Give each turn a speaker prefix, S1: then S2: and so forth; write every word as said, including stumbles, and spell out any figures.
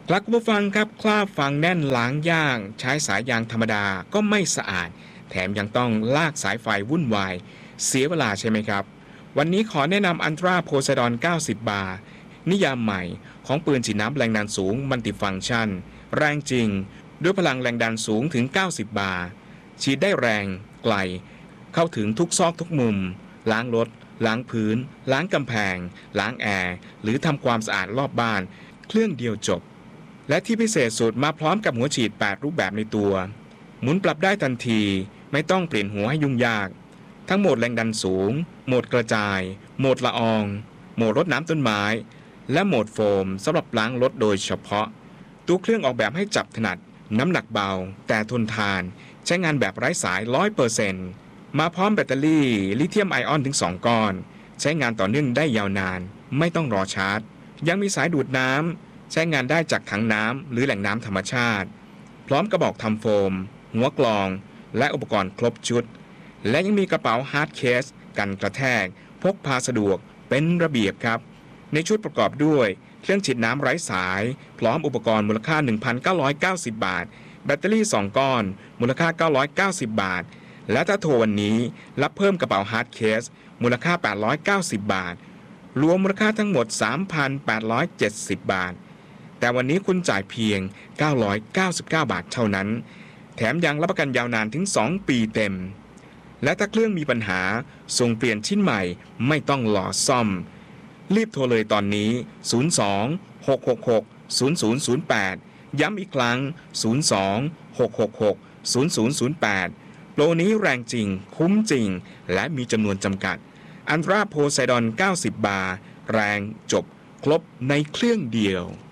S1: ครับคุณผู้ฟังครับคราบฝังแน่นล้างยากใช้สายยางธรรมดาก็ไม่สะอาดแถมยังต้องลากสายไฟวุ่นวายเสียเวลาใช่ไหมครับวันนี้ขอแนะนำอันตราโพไซดอนเก้าสิบ บาร์นิยามใหม่ของปืนฉีดน้ำแรงดันสูงมัลติฟังก์ชันแรงจริงด้วยพลังแรงดันสูงถึงเก้าสิบ บาร์ฉีดได้แรงไกลเข้าถึงทุกซอกทุกมุมล้างรถล้างพื้นล้างกำแพงล้างแอร์หรือทำความสะอาดรอบบ้านเครื่องเดียวจบและที่พิเศษสุดมาพร้อมกับหัวฉีดแปดรูปแบบในตัวหมุนปรับได้ทันทีไม่ต้องเปลี่ยนหัวให้ยุ่งยากทั้งโหมดแรงดันสูงโหมดกระจายโหมดละอองโหมดรดน้ำต้นไม้และโหมดโฟมสำหรับล้างรถโดยเฉพาะตัวเครื่องออกแบบให้จับถนัดน้ำหนักเบาแต่ทนทานใช้งานแบบไร้สาย ร้อยเปอร์เซ็นต์ มาพร้อมแบตเตอรี่ลิเธียมไอออนถึงสองก้อนใช้งานต่อเนื่องได้ยาวนานไม่ต้องรอชาร์จยังมีสายดูดน้ำใช้งานได้จากถังน้ำหรือแหล่งน้ำธรรมชาติพร้อมกระบอกทำโฟมหัวกลองและอุปกรณ์ครบชุดและยังมีกระเป๋าฮาร์ดเคสกันกระแทกพกพาสะดวกเป็นระเบียบครับในชุดประกอบด้วยเครื่องฉีดน้ำไร้สายพร้อมอุปกรณ์มูลค่า หนึ่งพันเก้าร้อยเก้าสิบ บาทแบตเตอรี่สองก้อนมูลค่าเก้าร้อยเก้าสิบบาทและถ้าโทรวันนี้รับเพิ่มกระเป๋าฮาร์ดเคสมูลค่าแปดร้อยเก้าสิบบาทรวมมูลค่าทั้งหมด สามพันแปดร้อยเจ็ดสิบ บาทแต่วันนี้คุณจ่ายเพียงเก้าร้อยเก้าสิบเก้าบาทเท่านั้นแถมยังรับประกันยาวนานถึงสองปีเต็มและถ้าเครื่องมีปัญหาส่งเปลี่ยนชิ้นใหม่ไม่ต้องรอซ่อมรีบโทรเลยตอนนี้ศูนย์ สอง หก หก หก ศูนย์ ศูนย์ ศูนย์ แปดย้ำอีกครั้งศูนย์ สอง หก หก หก ศูนย์ ศูนย์ ศูนย์ แปดโปรนี้แรงจริงคุ้มจริงและมีจำนวนจำกัดอันตราโพไซดอนเก้าสิบ บาร์แรงจบครบในเครื่องเดียว